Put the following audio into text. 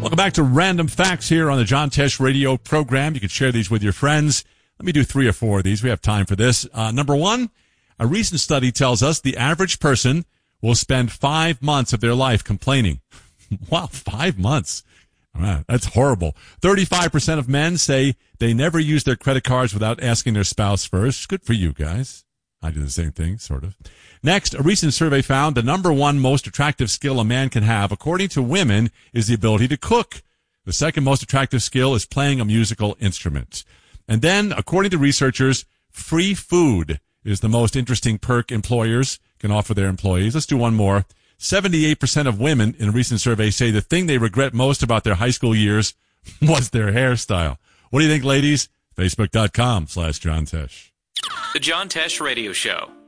Welcome back to Random Facts here on the John Tesh radio program. You can share these with your friends. Let me do 3 or 4 of these. We have time for this. Number 1, a recent study tells us the average person will spend 5 months of their life complaining. Wow, 5 months. Wow, that's horrible. 35% of men say they never use their credit cards without asking their spouse first. Good for you guys. I do the same thing, sort of. Next, a recent survey found the number 1 most attractive skill a man can have, according to women, is the ability to cook. The second most attractive skill is playing a musical instrument. And then, according to researchers, free food is the most interesting perk employers can offer their employees. Let's do one more. 78% of women in a recent survey say the thing they regret most about their high school years was their hairstyle. What do you think, ladies? Facebook.com/John Tesh. The John Tesh Radio Show.